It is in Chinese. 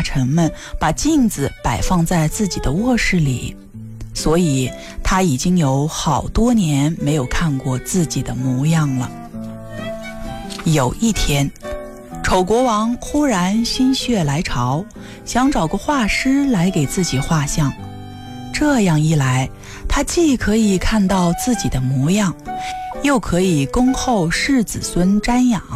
臣们把镜子摆放在自己的卧室里，所以他已经有好多年没有看过自己的模样了。有一天，丑国王忽然心血来潮，想找个画师来给自己画像。这样一来，他既可以看到自己的模样，又可以恭候世子孙瞻仰。